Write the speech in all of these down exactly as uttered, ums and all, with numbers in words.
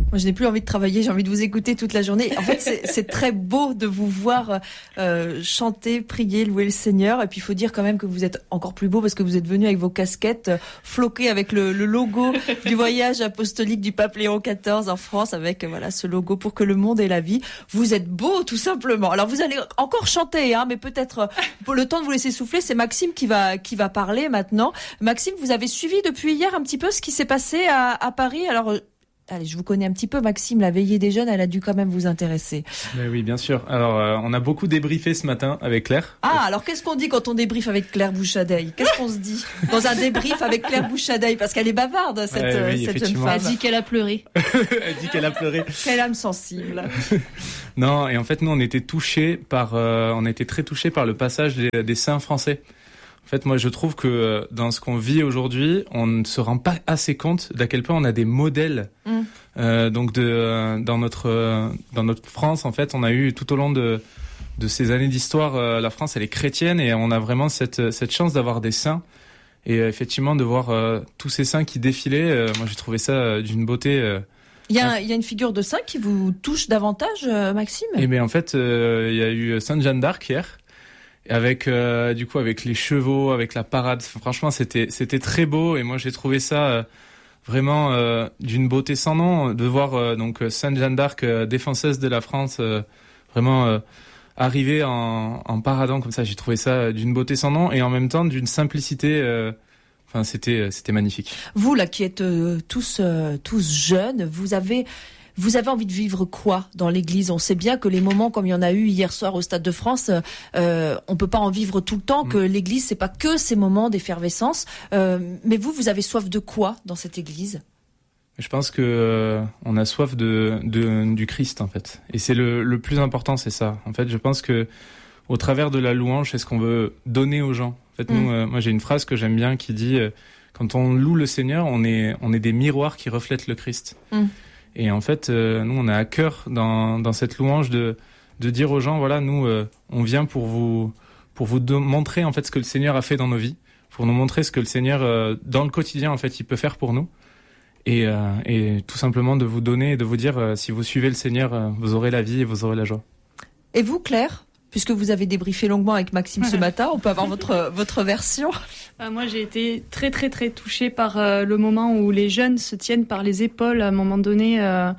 Moi, je n'ai plus envie de travailler, j'ai envie de vous écouter toute la journée. En fait, c'est, c'est très beau de vous voir euh, chanter, prier, louer le Seigneur. Et puis, il faut dire quand même que vous êtes encore plus beau parce que vous êtes venu avec vos casquettes, euh, floquées avec le, le logo du voyage apostolique du pape Léon quatorze en France, avec euh, voilà ce logo pour que le monde ait la vie. Vous êtes beau, tout simplement. Alors, vous allez encore chanter, hein, mais peut-être euh, pour le temps de vous laisser souffler, c'est Maxime qui va qui va parler maintenant. Maxime, vous avez suivi depuis hier un petit peu ce qui s'est passé à, à Paris. Alors. Euh, Allez, je vous connais un petit peu, Maxime. La veillée des jeunes, elle a dû quand même vous intéresser. Ben oui, bien sûr. Alors, euh, on a beaucoup débriefé ce matin avec Claire. Ah, alors qu'est-ce qu'on dit quand on débriefe avec Claire Bouchadeille ? Qu'est-ce qu'on se dit dans un débrief avec Claire Bouchadeille ? Parce qu'elle est bavarde, cette, ouais, oui, cette jeune femme. Elle dit qu'elle a pleuré. Elle dit qu'elle a pleuré. Quelle âme sensible. Non, et en fait, nous, on était touchés par, euh, on était très touchés par le passage des, des saints français. En fait, moi, je trouve que dans ce qu'on vit aujourd'hui, on ne se rend pas assez compte d'à quel point on a des modèles. Mmh. Euh, donc, de, euh, dans notre euh, dans notre France, en fait, on a eu tout au long de de ces années d'histoire, euh, la France, elle est chrétienne et on a vraiment cette cette chance d'avoir des saints. Et euh, effectivement, de voir euh, tous ces saints qui défilaient, euh, moi, j'ai trouvé ça euh, d'une beauté. Euh, il y a il y a une figure de saint qui vous touche davantage, euh, Maxime ? Eh bien, en fait, euh, il y a eu Sainte Jeanne d'Arc hier. Avec euh, du coup avec les chevaux, avec la parade, franchement c'était c'était très beau et moi j'ai trouvé ça euh, vraiment euh, d'une beauté sans nom de voir euh, donc Sainte Jeanne d'Arc, euh, défenseuse de la France, euh, vraiment euh, arriver en, en paradant comme ça. J'ai trouvé ça d'une beauté sans nom et en même temps d'une simplicité. Euh, enfin c'était c'était magnifique. Vous là qui êtes euh, tous euh, tous jeunes, vous avez Vous avez envie de vivre quoi dans l'église ? On sait bien que les moments comme il y en a eu hier soir au Stade de France, euh, on peut pas en vivre tout le temps, mmh. que l'église, c'est pas que ces moments d'effervescence. Euh, mais vous, vous avez soif de quoi dans cette église ? Je pense que euh, on a soif de, de du Christ, en fait. Et c'est le, le plus important, c'est ça. En fait, je pense que au travers de la louange, c'est ce qu'on veut donner aux gens. En fait, mmh. nous, euh, moi, j'ai une phrase que j'aime bien qui dit euh, quand on loue le Seigneur, on est on est des miroirs qui reflètent le Christ. Mmh. Et en fait, euh, nous, on a à cœur dans dans cette louange de de dire aux gens, voilà, nous, euh, on vient pour vous pour vous de- montrer en fait ce que le Seigneur a fait dans nos vies, pour nous montrer ce que le Seigneur euh, dans le quotidien en fait, il peut faire pour nous, et euh, et tout simplement de vous donner et de vous dire, euh, si vous suivez le Seigneur, euh, vous aurez la vie et vous aurez la joie. Et vous, Claire ? Puisque vous avez débriefé longuement avec Maxime ce matin, on peut avoir votre votre version. Euh, moi, j'ai été très très très touchée par euh, le moment où les jeunes se tiennent par les épaules. À un moment donné, il euh,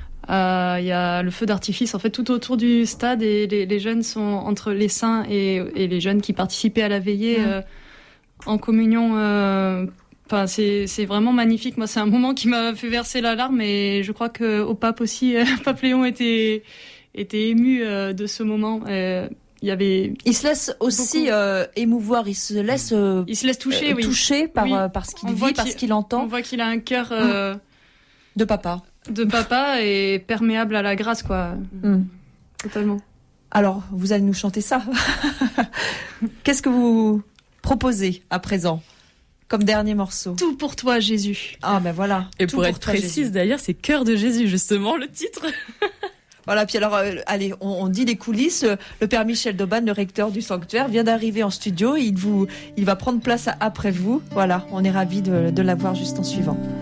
euh, y a le feu d'artifice en fait tout autour du stade et les, les jeunes sont entre les saints et, et les jeunes qui participaient à la veillée mmh. euh, en communion. Euh, Enfin, c'est c'est vraiment magnifique. Moi, c'est un moment qui m'a fait verser la larme et je crois que au pape aussi, euh, pape Léon était était ému euh, de ce moment. Euh, il y avait. Il se laisse aussi euh, émouvoir. Il se laisse. Euh, il se laisse toucher, euh, oui. Toucher par oui. euh, par ce qu'il on vit, par ce qu'il entend. On voit qu'il a un cœur euh, de papa. De papa et perméable à la grâce, quoi. Mm. Totalement. Alors, vous allez nous chanter ça. Qu'est-ce que vous proposez à présent comme dernier morceau? Tout pour toi, Jésus. Ah ben voilà. Et Tout pour, pour être toi, précise, Jésus. d'ailleurs, c'est Cœur de Jésus, justement, le titre. Voilà, puis alors, euh, allez, on, on dit les coulisses. Le père Michel Dauban, le recteur du sanctuaire, vient d'arriver en studio. Il vous, il va prendre place après vous. Voilà, on est ravis de, de l'avoir juste en suivant.